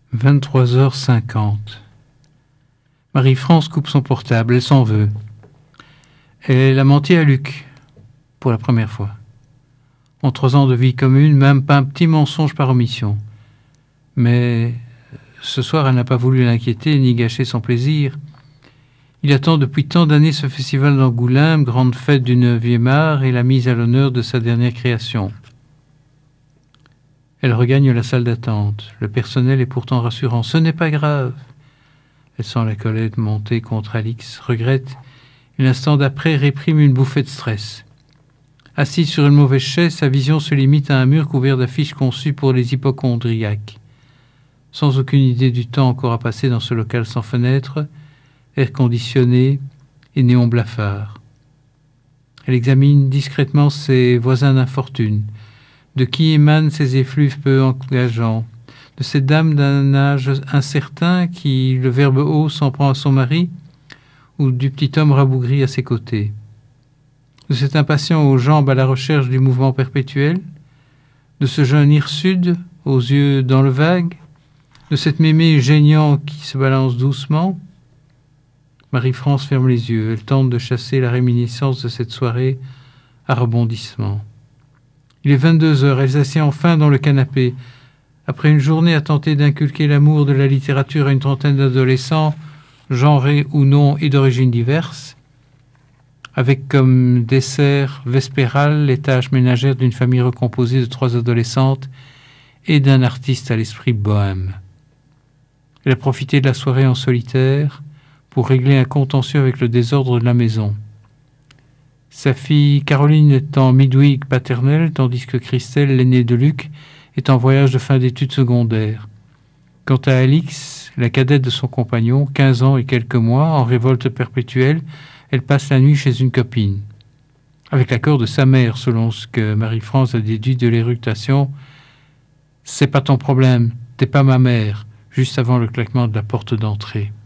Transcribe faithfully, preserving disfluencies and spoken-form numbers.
vingt-trois heures cinquante. Marie-France coupe son portable, elle s'en veut. Elle a menti à Luc, pour la première fois. En trois ans de vie commune, même pas un petit mensonge par omission. Mais ce soir, elle n'a pas voulu l'inquiéter ni gâcher son plaisir. Il attend depuis tant d'années ce festival d'Angoulême, grande fête du neuvième art et la mise à l'honneur de sa dernière création. Elle regagne la salle d'attente. Le personnel est pourtant rassurant. Ce n'est pas grave. Elle sent la colère monter contre Alix, regrette, et l'instant d'après réprime une bouffée de stress. Assise sur une mauvaise chaise, sa vision se limite à un mur couvert d'affiches conçues pour les hypocondriaques. Sans aucune idée du temps encore à passer dans ce local sans fenêtre, air conditionné et néon blafard. Elle examine discrètement ses voisins d'infortune. De qui émanent ces effluves peu engageants? De cette dame d'un âge incertain qui, le verbe haut, s'en prend à son mari? Ou du petit homme rabougri à ses côtés? De cet impatient aux jambes à la recherche du mouvement perpétuel? De ce jeune hirsute aux yeux dans le vague? De cette mémé geignant qui se balance doucement? Marie-France ferme les yeux. Elle tente de chasser la réminiscence de cette soirée à rebondissement. Il est vingt-deux heures, elle s'assied enfin dans le canapé. Après une journée à tenter d'inculquer l'amour de la littérature à une trentaine d'adolescents, genrés ou non et d'origines diverses, avec comme dessert vespéral les tâches ménagères d'une famille recomposée de trois adolescentes et d'un artiste à l'esprit bohème. Elle a profité de la soirée en solitaire pour régler un contentieux avec le désordre de la maison. Sa fille Caroline est en midweek paternelle, tandis que Christelle, l'aînée de Luc, est en voyage de fin d'études secondaires. Quant à Alix, la cadette de son compagnon, quinze ans et quelques mois, en révolte perpétuelle, elle passe la nuit chez une copine. Avec l'accord de sa mère, selon ce que Marie-France a déduit de l'éructation, « C'est pas ton problème, t'es pas ma mère », juste avant le claquement de la porte d'entrée.